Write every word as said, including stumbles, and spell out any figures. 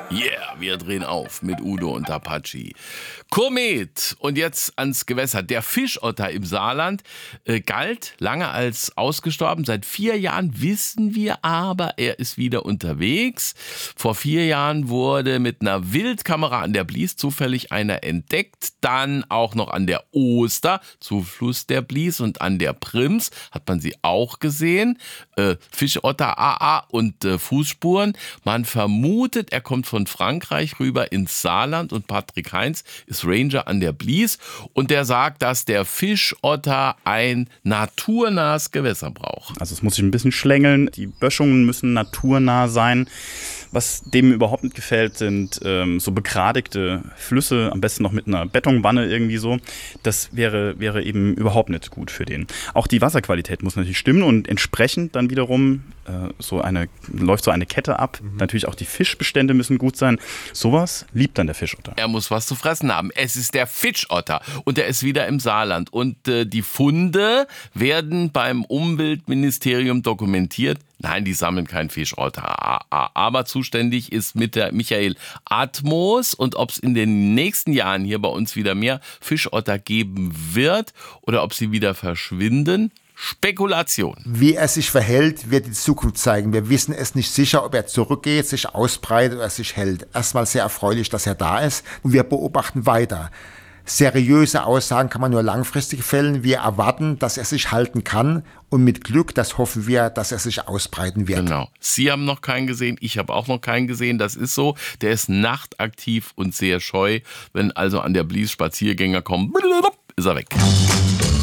Yeah, wir drehen auf mit Udo und Apache. Komet und jetzt ans Gewässer. Der Fischotter im Saarland äh, galt lange als ausgestorben. Seit vier Jahren wissen wir aber, er ist wieder unterwegs. Vor vier Jahren wurde mit einer Wildkamera an der Blies zufällig einer entdeckt. Dann auch noch an der Oster, Zufluss der Blies, und an der Prims hat man sie auch gesehen. Äh, Fischotter A A und äh, Fußspuren. Man vermutet, er kommt von Frankreich rüber ins Saarland, und Patrick Heinz ist Ranger an der Blies und der sagt, dass der Fischotter ein naturnahes Gewässer braucht. Also es muss sich ein bisschen schlängeln, die Böschungen müssen naturnah sein. Was dem überhaupt nicht gefällt, sind ähm, so begradigte Flüsse, am besten noch mit einer Betonwanne irgendwie so. Das wäre, wäre eben überhaupt nicht gut für den. Auch die Wasserqualität muss natürlich stimmen und entsprechend dann wiederum äh, so eine, läuft so eine Kette ab. Mhm. Natürlich auch die Fischbestände müssen gut sein. Sowas liebt dann der Fischotter. Er muss was zu fressen haben. Es ist der Fischotter und er ist wieder im Saarland. Und äh, die Funde werden beim Umweltministerium dokumentiert. Nein, die sammeln keinen Fischotter. Aber zuständig ist mit der Michael Atmos, und ob es in den nächsten Jahren hier bei uns wieder mehr Fischotter geben wird oder ob sie wieder verschwinden, Spekulation. Wie er sich verhält, wird die Zukunft zeigen. Wir wissen es nicht sicher, ob er zurückgeht, sich ausbreitet oder sich hält. Erstmal sehr erfreulich, dass er da ist, und wir beobachten weiter. Seriöse Aussagen kann man nur langfristig fällen. Wir erwarten, dass er sich halten kann, und mit Glück, das hoffen wir, dass er sich ausbreiten wird. Genau. Sie haben noch keinen gesehen, ich habe auch noch keinen gesehen. Das ist so. Der ist nachtaktiv und sehr scheu. Wenn also an der Blies Spaziergänger kommen, ist er weg.